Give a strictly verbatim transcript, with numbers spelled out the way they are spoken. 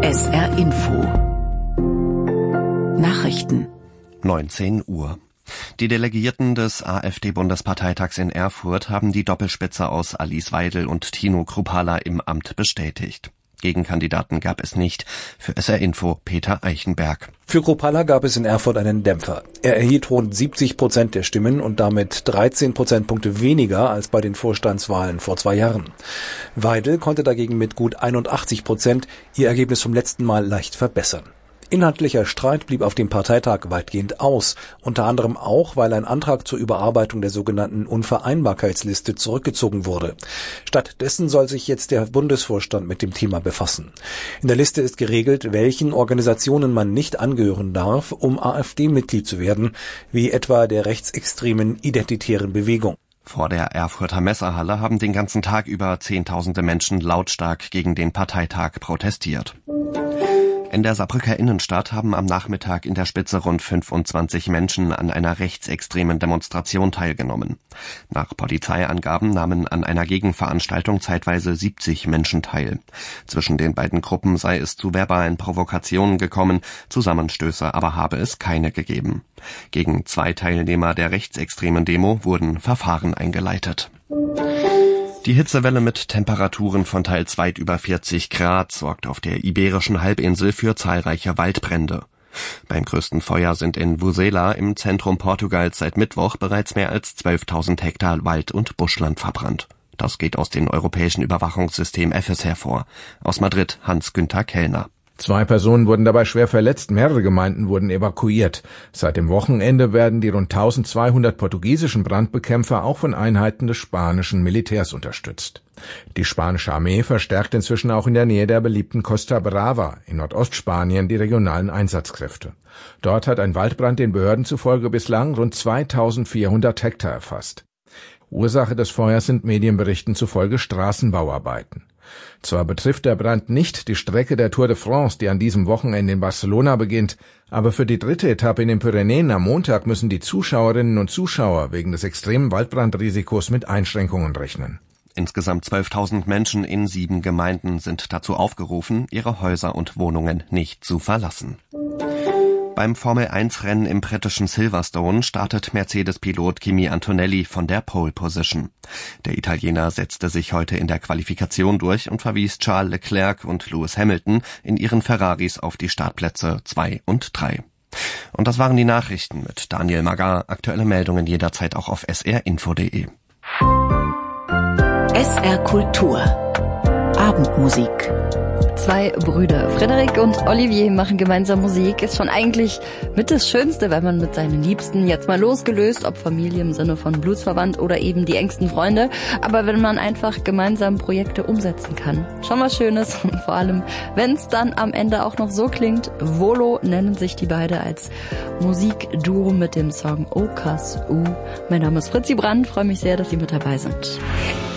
S R Info Nachrichten neunzehn Uhr. Die Delegierten des AfD-Bundesparteitags in Erfurt haben die Doppelspitze aus Alice Weidel und Tino Kruppalla im Amt bestätigt. Gegenkandidaten gab es nicht. Für S R Info Peter Eichenberg. Für Kruppalla gab es in Erfurt einen Dämpfer. Er erhielt rund siebzig Prozent der Stimmen und damit dreizehn Prozentpunkte weniger als bei den Vorstandswahlen vor zwei Jahren. Weidel konnte dagegen mit gut einundachtzig Prozent ihr Ergebnis vom letzten Mal leicht verbessern. Inhaltlicher Streit blieb auf dem Parteitag weitgehend aus, unter anderem auch, weil ein Antrag zur Überarbeitung der sogenannten Unvereinbarkeitsliste zurückgezogen wurde. Stattdessen soll sich jetzt der Bundesvorstand mit dem Thema befassen. In der Liste ist geregelt, welchen Organisationen man nicht angehören darf, um AfD-Mitglied zu werden, wie etwa der rechtsextremen Identitären Bewegung. Vor der Erfurter Messehalle haben den ganzen Tag über Zehntausende Menschen lautstark gegen den Parteitag protestiert. In der Saarbrücker Innenstadt haben am Nachmittag in der Spitze rund fünfundzwanzig Menschen an einer rechtsextremen Demonstration teilgenommen. Nach Polizeiangaben nahmen an einer Gegenveranstaltung zeitweise siebzig Menschen teil. Zwischen den beiden Gruppen sei es zu verbalen Provokationen gekommen, Zusammenstöße aber habe es keine gegeben. Gegen zwei Teilnehmer der rechtsextremen Demo wurden Verfahren eingeleitet. Die Hitzewelle mit Temperaturen von teils weit über vierzig Grad sorgt auf der Iberischen Halbinsel für zahlreiche Waldbrände. Beim größten Feuer sind in Vozela im Zentrum Portugals seit Mittwoch bereits mehr als zwölftausend Hektar Wald- und Buschland verbrannt. Das geht aus dem europäischen Überwachungssystem E F E S hervor. Aus Madrid Hans-Günther Kellner. Zwei Personen wurden dabei schwer verletzt, mehrere Gemeinden wurden evakuiert. Seit dem Wochenende werden die rund eintausendzweihundert portugiesischen Brandbekämpfer auch von Einheiten des spanischen Militärs unterstützt. Die spanische Armee verstärkt inzwischen auch in der Nähe der beliebten Costa Brava in Nordostspanien die regionalen Einsatzkräfte. Dort hat ein Waldbrand den Behörden zufolge bislang rund zweitausendvierhundert Hektar erfasst. Ursache des Feuers sind Medienberichten zufolge Straßenbauarbeiten. Zwar betrifft der Brand nicht die Strecke der Tour de France, die an diesem Wochenende in Barcelona beginnt, aber für die dritte Etappe in den Pyrenäen am Montag müssen die Zuschauerinnen und Zuschauer wegen des extremen Waldbrandrisikos mit Einschränkungen rechnen. Insgesamt zwölftausend Menschen in sieben Gemeinden sind dazu aufgerufen, ihre Häuser und Wohnungen nicht zu verlassen. Beim Formel eins Rennen im britischen Silverstone startet Mercedes-Pilot Kimi Antonelli von der Pole Position. Der Italiener setzte sich heute in der Qualifikation durch und verwies Charles Leclerc und Lewis Hamilton in ihren Ferraris auf die Startplätze zwei und drei. Und das waren die Nachrichten mit Daniel Magar. Aktuelle Meldungen jederzeit auch auf s r info punkt d e. S R Kultur Abendmusik. Zwei Brüder, Frederik und Olivier, machen gemeinsam Musik. Ist schon eigentlich mit das Schönste, wenn man mit seinen Liebsten, jetzt mal losgelöst, ob Familie im Sinne von Blutsverwandt oder eben die engsten Freunde, aber wenn man einfach gemeinsam Projekte umsetzen kann. Schon was Schönes und vor allem, wenn es dann am Ende auch noch so klingt. Volo nennen sich die beide als Musikduo mit dem Song O Kas U. Mein Name ist Fritzi Brandt, freue mich sehr, dass Sie mit dabei sind.